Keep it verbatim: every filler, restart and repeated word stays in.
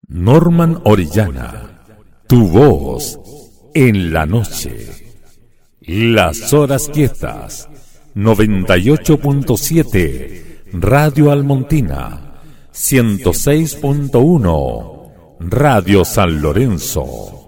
Norman Orellana, tu voz en la noche. Las horas quietas, noventa y ocho punto siete, Radio Almontina, ciento seis punto uno, Radio San Lorenzo.